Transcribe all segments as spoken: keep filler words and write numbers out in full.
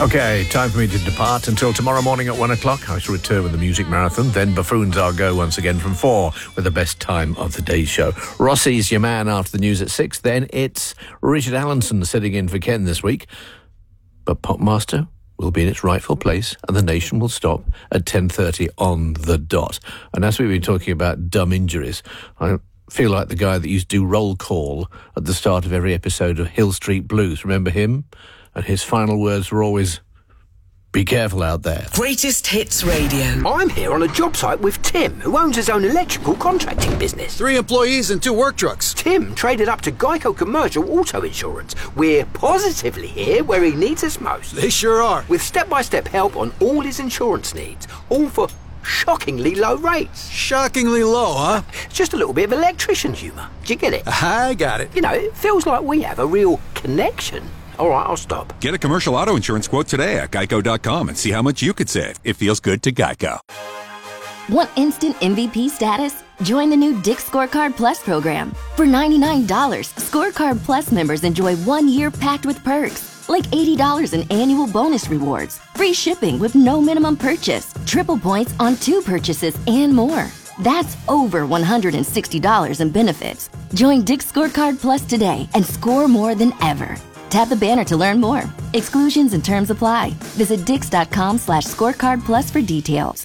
OK, time for me to depart. Until tomorrow morning at one o'clock, I shall return with the Music Marathon. Then Buffoons I'll go once again from four with the best time of the day's show. Rossi's your man after the news at six. Then it's Richard Allenson sitting in for Ken this week. But Popmaster will be in its rightful place and the nation will stop at ten thirty on the dot. And as we've been talking about dumb injuries, I feel like the guy that used to do roll call at the start of every episode of Hill Street Blues. Remember him? And his final words were always, be careful out there. Greatest Hits Radio. I'm here on a job site with Tim, who owns his own electrical contracting business. Three employees and two work trucks. Tim traded up to Geico Commercial Auto Insurance. We're positively here where he needs us most. They sure are. With step-by-step help on all his insurance needs, all for shockingly low rates. Shockingly low, huh? Just a little bit of electrician humour. Do you get it? I got it. You know, it feels like we have a real connection. All right, I'll stop. Get a commercial auto insurance quote today at geico dot com and see how much you could save. It feels good to Geico. Want instant M V P status? Join the new Dick's Scorecard Plus program. For ninety-nine dollars, Scorecard Plus members enjoy one year packed with perks, like eighty dollars in annual bonus rewards, free shipping with no minimum purchase, triple points on two purchases, and more. That's over one hundred sixty dollars in benefits. Join Dick's Scorecard Plus today and score more than ever. Tap the banner to learn more. Exclusions and terms apply. Visit dix.com slash scorecard plus for details.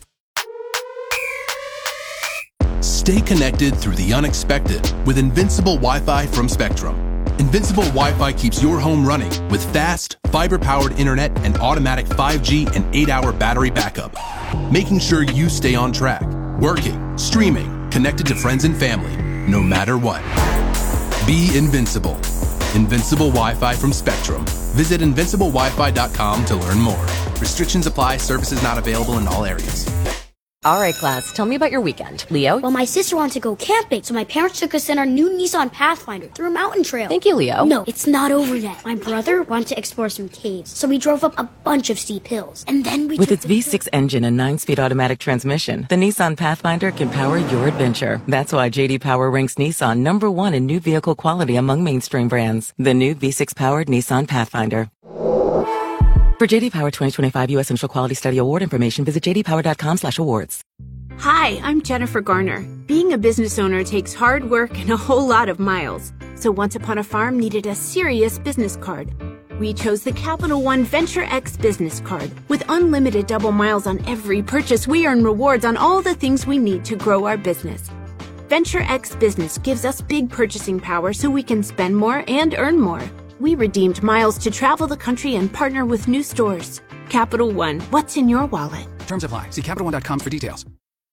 Stay connected through the unexpected with Invincible Wi-Fi from Spectrum. Invincible Wi-Fi keeps your home running with fast, fiber-powered internet and automatic five G and eight hour battery backup, making sure you stay on track, working, streaming, connected to friends and family, no matter what. Be invincible. Invincible Wi-Fi from Spectrum. Visit invincible wi fi dot com to learn more. Restrictions apply. Services not available in all areas. All right, class, tell me about your weekend. Leo? Well, my sister wanted to go camping, so my parents took us in our new Nissan Pathfinder through a mountain trail. Thank you, Leo. No, it's not over yet. My brother wanted to explore some caves, so we drove up a bunch of steep hills. And then we With took its the V six engine and nine-speed automatic transmission, the Nissan Pathfinder can power your adventure. That's why J D Power ranks Nissan number one in new vehicle quality among mainstream brands. The new V six-powered Nissan Pathfinder. For J D Power twenty twenty-five U S Central Quality Study Award information, visit j d power dot com slash awards. Hi, I'm Jennifer Garner. Being a business owner takes hard work and a whole lot of miles. So Once Upon a Farm needed a serious business card. We chose the Capital One Venture X business card. With unlimited double miles on every purchase, we earn rewards on all the things we need to grow our business. Venture X Business gives us big purchasing power so we can spend more and earn more. We redeemed miles to travel the country and partner with new stores. Capital One, what's in your wallet? Terms apply. See capital one dot com for details.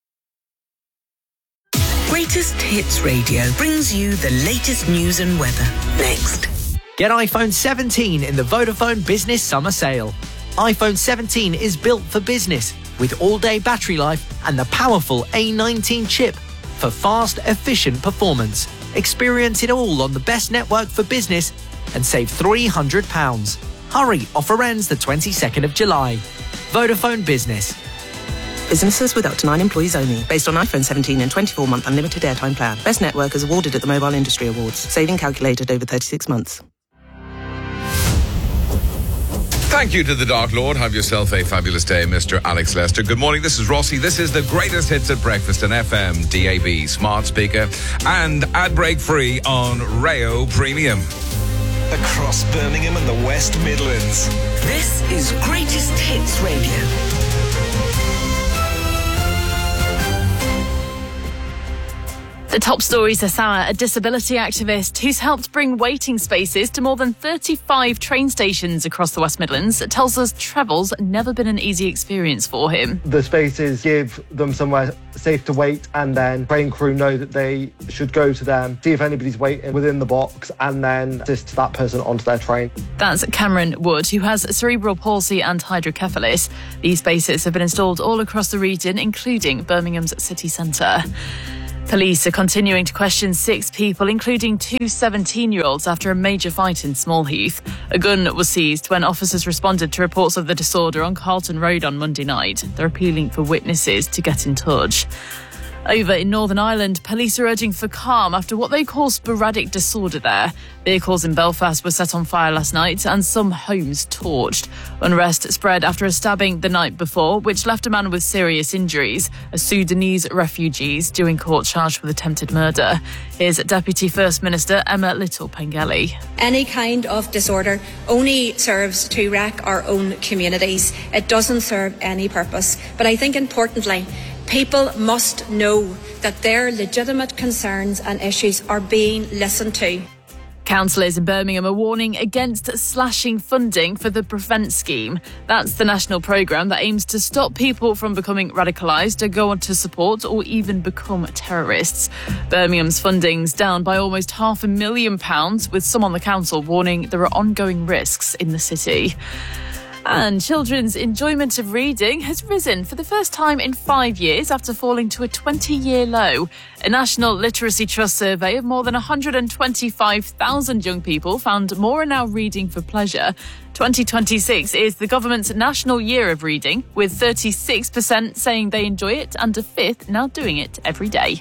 Greatest Hits Radio brings you the latest news and weather. Next. Get iPhone seventeen in the Vodafone Business Summer Sale. iPhone seventeen is built for business with all-day battery life and the powerful A nineteen chip for fast, efficient performance. Experience it all on the best network for business and save three hundred pounds. Hurry, offer ends the twenty-second of July. Vodafone Business. Businesses with up to nine employees only. Based on iPhone seventeen and twenty-four month unlimited airtime plan. Best network is awarded at the Mobile Industry Awards. Saving calculated over thirty-six months. Thank you to the Dark Lord. Have yourself a fabulous day, Mister Alex Lester. Good morning. This is Rossi. This is the greatest hits at breakfast on F M, D A B, smart speaker, and ad break free on Rayo Premium. Across Birmingham and the West Midlands. This is Greatest Hits Radio. The top stories this hour, a disability activist who's helped bring waiting spaces to more than thirty-five train stations across the West Midlands tells us travel's never been an easy experience for him. The spaces give them somewhere safe to wait, and then train crew know that they should go to them, see if anybody's waiting within the box, and then assist that person onto their train. That's Cameron Wood, who has cerebral palsy and hydrocephalus. These spaces have been installed all across the region, including Birmingham's city centre. Police are continuing to question six people, including two seventeen-year-olds, after a major fight in Smallheath. A gun was seized when officers responded to reports of the disorder on Carlton Road on Monday night. They're appealing for witnesses to get in touch. Over in Northern Ireland, police are urging for calm after what they call sporadic disorder there. Vehicles in Belfast were set on fire last night and some homes torched. Unrest spread after a stabbing the night before, which left a man with serious injuries. A Sudanese refugee is due in court charged with attempted murder. Here's Deputy First Minister Emma Little-Pengelly. Any kind of disorder only serves to wreck our own communities. It doesn't serve any purpose. But I think importantly, people must know that their legitimate concerns and issues are being listened to. Councillors in Birmingham are warning against slashing funding for the Prevent scheme. That's the national programme that aims to stop people from becoming radicalised or go on to support or even become terrorists. Birmingham's funding's down by almost half a million pounds, with some on the council warning there are ongoing risks in the city. And children's enjoyment of reading has risen for the first time in five years after falling to a twenty-year low. A National Literacy Trust survey of more than one hundred twenty-five thousand young people found more are now reading for pleasure. twenty twenty-six is the government's National Year of Reading, with thirty-six percent saying they enjoy it and a fifth now doing it every day.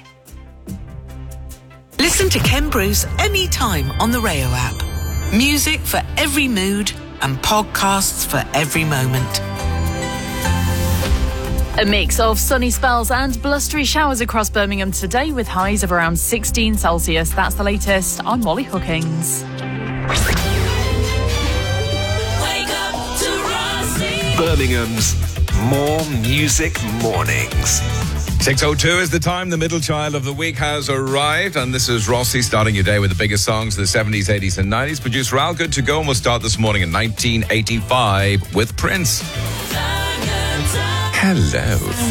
Listen to Ken Bruce anytime on the Rayo app. Music for every mood and podcasts for every moment. A mix of sunny spells and blustery showers across Birmingham today, with highs of around sixteen Celsius. That's the latest. I'm Molly Hookings. Wake up to Rossi. Birmingham's More Music Mornings. six oh two is the time. The middle child of the week has arrived, and this is Rossi starting your day with the biggest songs of the seventies, eighties and nineties. Producer Al, good to go, and we'll start this morning in nineteen eighty-five with Prince. Hello.